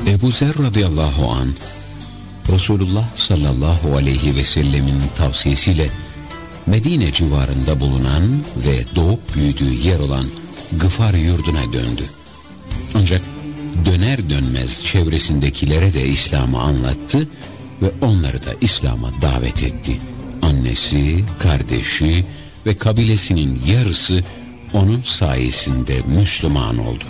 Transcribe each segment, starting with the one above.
Ebu Zer radıyallahu an Resulullah sallallahu aleyhi ve sellemin tavsiyesiyle Medine civarında bulunan ve doğup büyüdüğü yer olan Gıfar yurduna döndü. Ancak döner dönmez çevresindekilere de İslam'ı anlattı ve onları da İslam'a davet etti. Annesi, kardeşi ve kabilesinin yarısı onun sayesinde Müslüman oldu.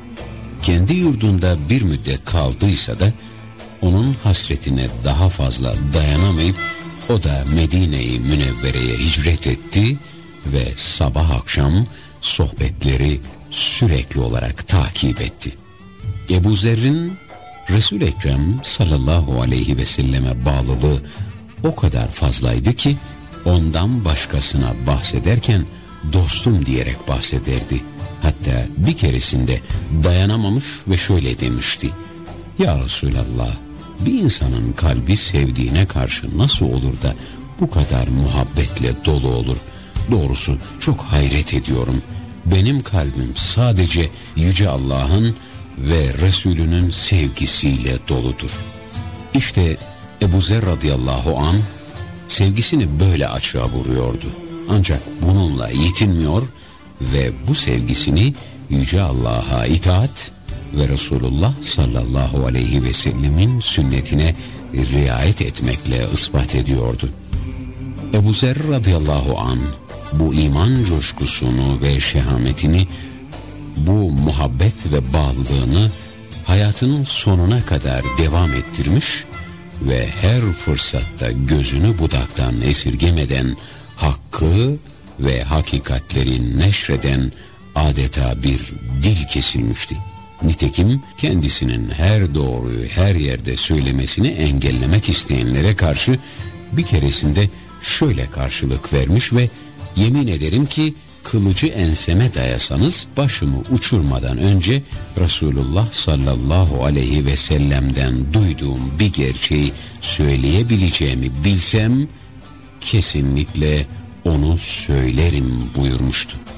Kendi yurdunda bir müddet kaldıysa da onun hasretine daha fazla dayanamayıp o da Medine-i Münevvere'ye hicret etti ve sabah akşam sohbetleri sürekli olarak takip etti. Ebu Zer'in Resul-i Ekrem sallallahu aleyhi ve selleme bağlılığı o kadar fazlaydı ki ondan başkasına bahsederken dostum diyerek bahsederdi. Hatta bir keresinde dayanamamış ve şöyle demişti: Ya Resulallah, bir insanın kalbi sevdiğine karşı nasıl olur da bu kadar muhabbetle dolu olur? Doğrusu çok hayret ediyorum. Benim kalbim sadece Yüce Allah'ın ve Resulünün sevgisiyle doludur. İşte Ebu Zer radıyallahu anh sevgisini böyle açığa vuruyordu. Ancak bununla yetinmiyor ve bu sevgisini Yüce Allah'a itaat ve Resulullah sallallahu aleyhi ve sellemin sünnetine riayet etmekle ispat ediyordu. Ebu Zer radıyallahu anh bu iman coşkusunu ve şehametini, bu muhabbet ve bağlılığını hayatının sonuna kadar devam ettirmiş ve her fırsatta gözünü budaktan esirgemeden hakkı ve hakikatleri neşreden adeta bir dil kesilmişti. Nitekim kendisinin her doğruyu her yerde söylemesini engellemek isteyenlere karşı bir keresinde şöyle karşılık vermiş ve yemin ederim ki kılıcı enseme dayasanız başımı uçurmadan önce Resulullah sallallahu aleyhi ve sellem'den duyduğum bir gerçeği söyleyebileceğimi bilsem kesinlikle onu söylerim buyurmuştu.